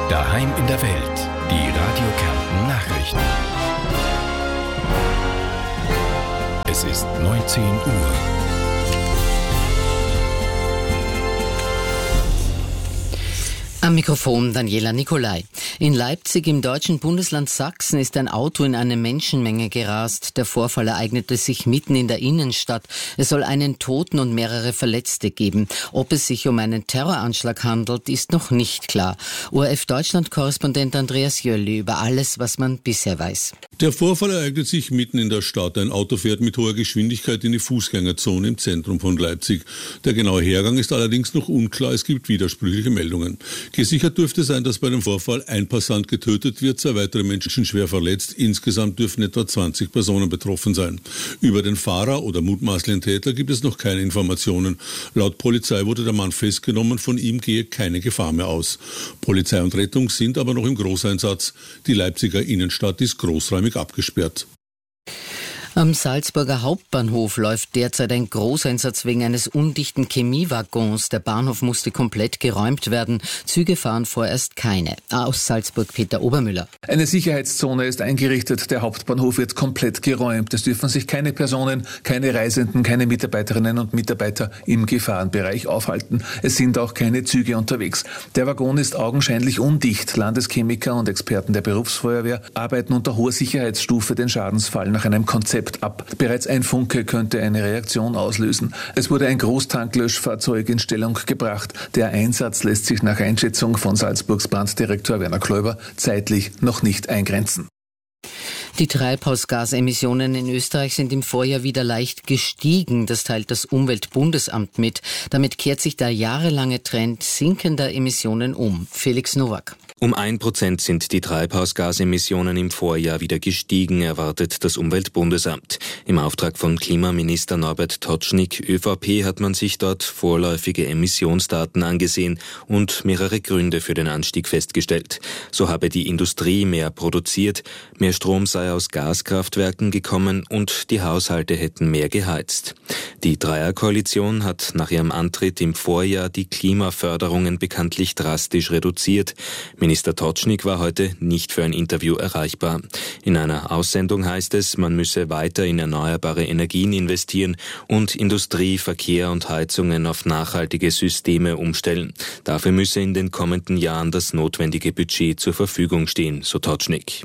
Daheim in der Welt. Die Radio Kärnten Nachrichten. Es ist 19 Uhr. Am Mikrofon Daniela Nicolai. In Leipzig im deutschen Bundesland Sachsen ist ein Auto in eine Menschenmenge gerast. Der Vorfall ereignete sich mitten in der Innenstadt. Es soll einen Toten und mehrere Verletzte geben. Ob es sich um einen Terroranschlag handelt, ist noch nicht klar. ORF-Deutschland-Korrespondent Andreas Jölli über alles, was man bisher weiß. Der Vorfall ereignet sich mitten in der Stadt. Ein Auto fährt mit hoher Geschwindigkeit in die Fußgängerzone im Zentrum von Leipzig. Der genaue Hergang ist allerdings noch unklar. Es gibt widersprüchliche Meldungen. Gesichert dürfte sein, dass bei dem Vorfall ein Passant getötet wird, 2 weitere Menschen schwer verletzt. Insgesamt dürfen etwa 20 Personen betroffen sein. Über den Fahrer oder mutmaßlichen Täter gibt es noch keine Informationen. Laut Polizei wurde der Mann festgenommen, von ihm gehe keine Gefahr mehr aus. Polizei und Rettung sind aber noch im Großeinsatz. Die Leipziger Innenstadt ist großräumig abgesperrt. Am Salzburger Hauptbahnhof läuft derzeit ein Großeinsatz wegen eines undichten Chemiewaggons. Der Bahnhof musste komplett geräumt werden. Züge fahren vorerst keine. Aus Salzburg Peter Obermüller. Eine Sicherheitszone ist eingerichtet. Der Hauptbahnhof wird komplett geräumt. Es dürfen sich keine Personen, keine Reisenden, keine Mitarbeiterinnen und Mitarbeiter im Gefahrenbereich aufhalten. Es sind auch keine Züge unterwegs. Der Waggon ist augenscheinlich undicht. Landeschemiker und Experten der Berufsfeuerwehr arbeiten unter hoher Sicherheitsstufe den Schadensfall nach einem Konzept ab. Bereits ein Funke könnte eine Reaktion auslösen. Es wurde ein Großtanklöschfahrzeug in Stellung gebracht. Der Einsatz lässt sich nach Einschätzung von Salzburgs Branddirektor Werner Kläuber zeitlich noch nicht eingrenzen. Die Treibhausgasemissionen in Österreich sind im Vorjahr wieder leicht gestiegen. Das teilt das Umweltbundesamt mit. Damit kehrt sich der jahrelange Trend sinkender Emissionen um. Felix Nowak. Um 1% sind die Treibhausgasemissionen im Vorjahr wieder gestiegen, erwartet das Umweltbundesamt. Im Auftrag von Klimaminister Norbert Totschnig, ÖVP, hat man sich dort vorläufige Emissionsdaten angesehen und mehrere Gründe für den Anstieg festgestellt. So habe die Industrie mehr produziert, mehr Strom sei aus Gaskraftwerken gekommen und die Haushalte hätten mehr geheizt. Die Dreierkoalition hat nach ihrem Antritt im Vorjahr die Klimaförderungen bekanntlich drastisch reduziert. Minister Totschnig war heute nicht für ein Interview erreichbar. In einer Aussendung heißt es, man müsse weiter in erneuerbare Energien investieren und Industrie, Verkehr und Heizungen auf nachhaltige Systeme umstellen. Dafür müsse in den kommenden Jahren das notwendige Budget zur Verfügung stehen, so Totschnig.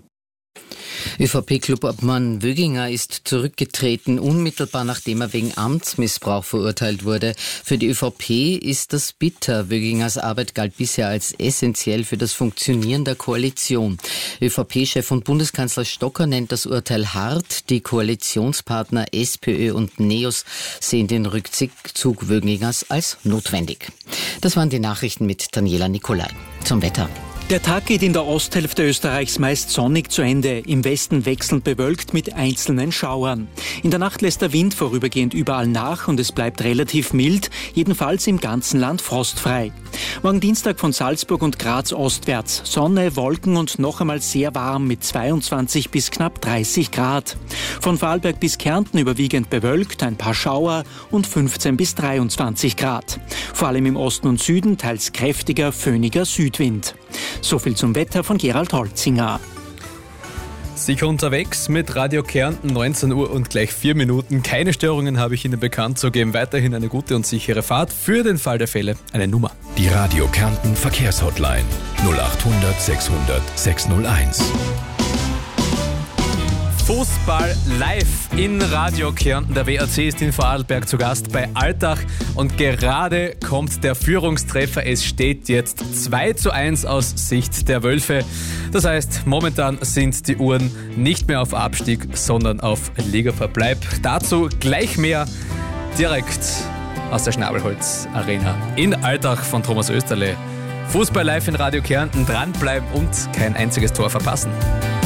ÖVP-Clubobmann Wöginger ist zurückgetreten, unmittelbar nachdem er wegen Amtsmissbrauch verurteilt wurde. Für die ÖVP ist das bitter. Wögingers Arbeit galt bisher als essentiell für das Funktionieren der Koalition. ÖVP-Chef und Bundeskanzler Stocker nennt das Urteil hart. Die Koalitionspartner SPÖ und NEOS sehen den Rückzug Wögingers als notwendig. Das waren die Nachrichten mit Daniela Nicolai. Zum Wetter. Der Tag geht in der Osthälfte Österreichs meist sonnig zu Ende, im Westen wechselnd bewölkt mit einzelnen Schauern. In der Nacht lässt der Wind vorübergehend überall nach und es bleibt relativ mild, jedenfalls im ganzen Land frostfrei. Morgen Dienstag von Salzburg und Graz ostwärts. Sonne, Wolken und noch einmal sehr warm mit 22 bis knapp 30 Grad. Von Vorarlberg bis Kärnten überwiegend bewölkt, ein paar Schauer und 15 bis 23 Grad. Vor allem im Osten und Süden teils kräftiger, föhniger Südwind. So viel zum Wetter von Gerald Holzinger. Sicher unterwegs mit Radio Kärnten, 19 Uhr und gleich 4 Minuten. Keine Störungen habe ich Ihnen bekannt zu geben. Weiterhin eine gute und sichere Fahrt. Für den Fall der Fälle eine Nummer. Die Radio Kärnten Verkehrshotline 0800 600 601. Fußball live in Radio Kärnten. Der WAC ist in Vorarlberg zu Gast bei Altach und gerade kommt der Führungstreffer. Es steht jetzt 2:1 aus Sicht der Wölfe. Das heißt, momentan sind die Uhren nicht mehr auf Abstieg, sondern auf Ligaverbleib. Dazu gleich mehr direkt aus der Schnabelholz Arena in Altach von Thomas Österle. Fußball live in Radio Kärnten, dranbleiben und kein einziges Tor verpassen.